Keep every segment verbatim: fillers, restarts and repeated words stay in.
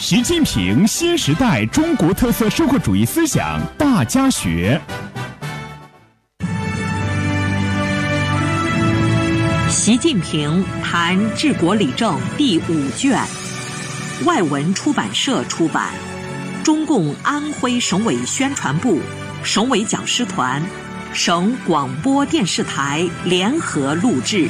习近平新时代中国特色社会主义思想大家学。 习近平谈治国理政第五卷，外文出版社出版，中共安徽省委宣传部、省委讲师团、省广播电视台联合录制。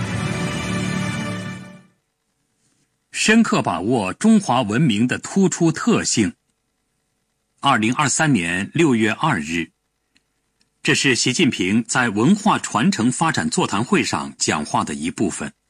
深刻把握中华文明的突出特性。二零二三年六月二日，这是习近平在文化传承发展座谈会上讲话的一部分。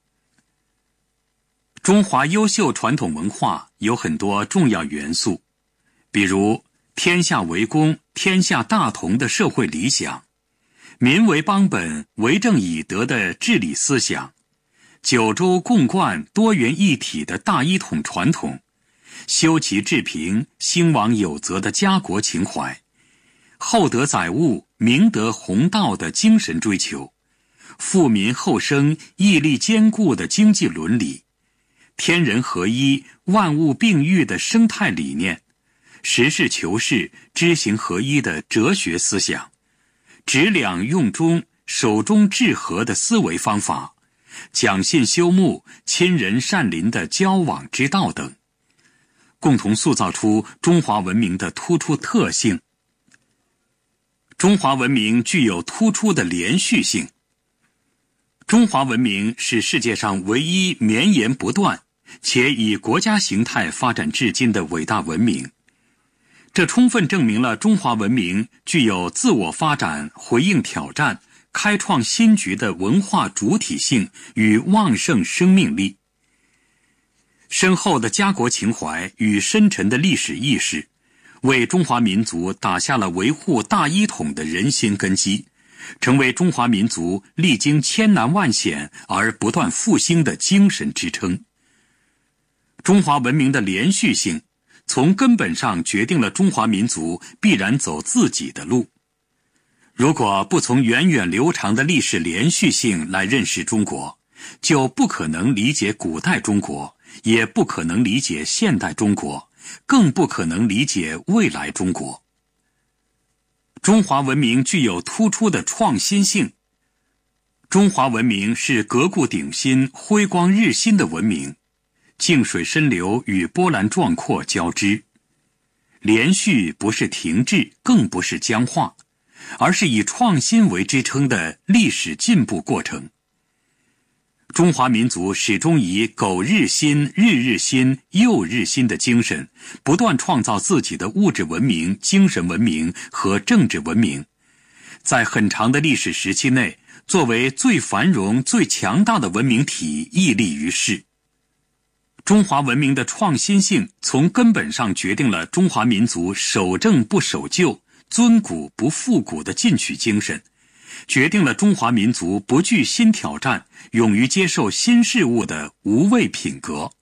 中华优秀传统文化有很多重要元素，比如天下为公、天下大同的社会理想，民为邦本、为政以德的治理思想，九州共贯多元一体的大一统传统，修齐治平、兴亡有则的家国情怀，厚德载物、明德弘道的精神追求，富民厚生、毅力坚固的经济伦理，天人合一、万物并育的生态理念，实事求是、知行合一的哲学思想，执两用中、守中治和的思维方法，讲信修睦、亲仁善邻的交往之道等，共同塑造出中华文明的突出特性。中华文明具有突出的连续性。中华文明是世界上唯一绵延不断且以国家形态发展至今的伟大文明，这充分证明了中华文明具有自我发展、回应挑战、开创新局的文化主体性与旺盛生命力。深厚的家国情怀与深沉的历史意识，为中华民族打下了维护大一统的人心根基，成为中华民族历经千难万险而不断复兴的精神支撑。中华文明的连续性，从根本上决定了中华民族必然走自己的路。如果不从源远流长的历史连续性来认识中国，就不可能理解古代中国，也不可能理解现代中国，更不可能理解未来中国。中华文明具有突出的创新性。中华文明是革故鼎新、辉光日新的文明，静水深流与波澜壮阔交织。连续不是停滞，更不是僵化，而是以创新为支撑的历史进步过程。中华民族始终以苟日新、日日新、又日新的精神，不断创造自己的物质文明、精神文明和政治文明，在很长的历史时期内，作为最繁荣、最强大的文明体屹立于世。中华文明的创新性，从根本上决定了中华民族守正不守旧、尊古不复古的进取精神，决定了中华民族不惧新挑战、勇于接受新事物的无畏品格。